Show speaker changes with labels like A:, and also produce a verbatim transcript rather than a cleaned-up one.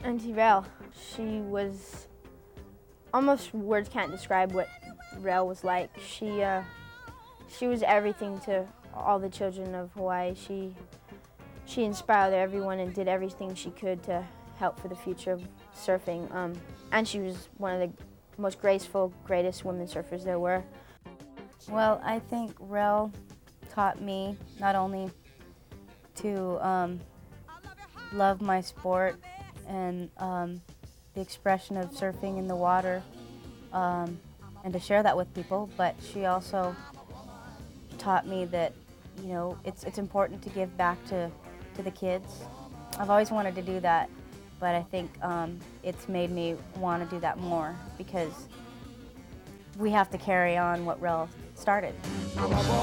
A: Auntie Rel, she was, almost words can't describe what Rel was like. She, uh, she was everything to all the children of Hawaii. She, she inspired everyone and did everything she could to help for the future of surfing. Um, and she was one of the most graceful, greatest women surfers there were.
B: Well, I think Rel taught me not only to um, love my sport and um, the expression of surfing in the water um, and to share that with people, but she also taught me that, you know, it's, it's important to give back to, to the kids. I've always wanted to do that, but I think um, it's made me want to do that more because we have to carry on what Rel started.